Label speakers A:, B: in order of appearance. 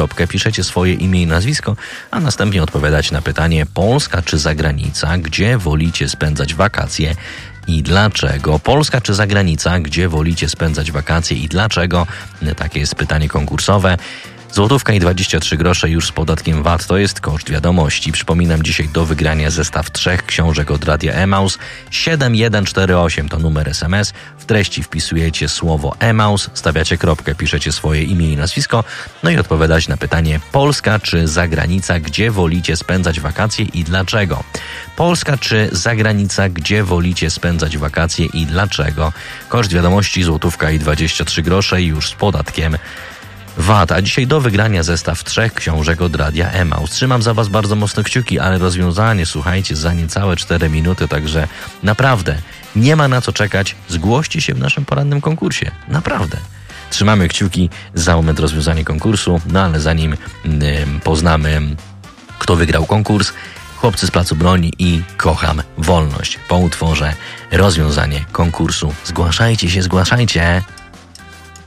A: kropkę, piszecie swoje imię i nazwisko, a następnie odpowiadać na pytanie: Polska czy zagranica? Gdzie wolicie spędzać wakacje i dlaczego? Polska czy zagranica? Gdzie wolicie spędzać wakacje i dlaczego? Takie jest pytanie konkursowe. Złotówka i 23 grosze już z podatkiem VAT to jest koszt wiadomości. Przypominam, dzisiaj do wygrania zestaw 3 książek od Radia Emaus. 7148 to numer SMS. W treści wpisujecie słowo Emaus, stawiacie kropkę, piszecie swoje imię i nazwisko, no i odpowiadać na pytanie: Polska czy zagranica? Gdzie wolicie spędzać wakacje i dlaczego? Polska czy zagranica? Gdzie wolicie spędzać wakacje i dlaczego? Koszt wiadomości złotówka i 23 grosze już z podatkiem VAT. A dzisiaj do wygrania zestaw 3 książek od Radia Emaus. Trzymam za Was bardzo mocno kciuki, ale rozwiązanie, słuchajcie, za niecałe 4 minuty, także naprawdę nie ma na co czekać. Zgłoście się w naszym porannym konkursie. Naprawdę. Trzymamy kciuki za moment rozwiązania konkursu, no ale zanim poznamy, kto wygrał konkurs, Chłopcy z Placu Broni i Kocham Wolność. Po utworze rozwiązanie konkursu. Zgłaszajcie się, zgłaszajcie!